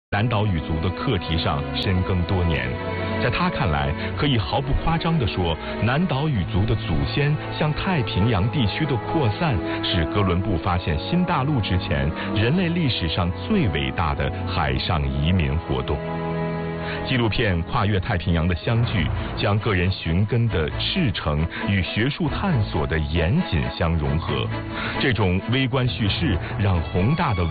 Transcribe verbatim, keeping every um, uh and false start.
南岛语族的课题上深耕多年，在他看来，可以毫不夸张地说，南岛语族的祖先向太平洋地区的扩散，是哥伦布发现新大陆之前，人类历史上最伟大的海上移民活动。纪录片《跨越太平洋的相聚》将个人寻根的赤诚与学术探索的严谨相融合，这种微观叙事让宏大的